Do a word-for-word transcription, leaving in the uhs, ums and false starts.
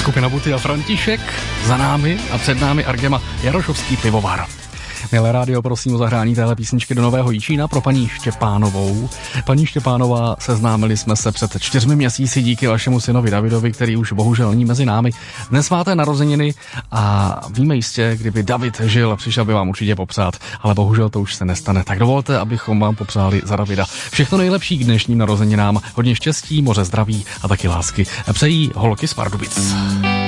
Skupina Buty a František, za námi a před námi Argema Jarošovský pivovar. Milé rádio, prosím o zahrání téhle písničky do Nového Jičína pro paní Štěpánovou. Paní Štěpánová, seznámili jsme se před čtyřmi měsíci díky vašemu synovi Davidovi, který už bohužel není mezi námi. Dnes máte narozeniny a víme jistě, kdyby David žil, přišel by vám určitě popřát, ale bohužel to už se nestane. Tak dovolte, abychom vám popřáli za Davida všechno nejlepší k dnešním narozeninám. Hodně štěstí, moře zdraví a taky lásky. Přejí holky z Pardubic.